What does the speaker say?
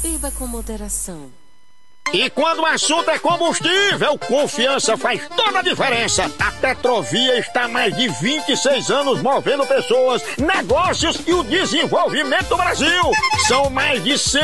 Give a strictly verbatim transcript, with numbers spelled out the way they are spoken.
Beba com moderação. E quando o assunto é combustível, confiança faz toda a diferença. A Petrovia está há mais de vinte e seis anos movendo pessoas, negócios e o desenvolvimento do Brasil. São mais de cem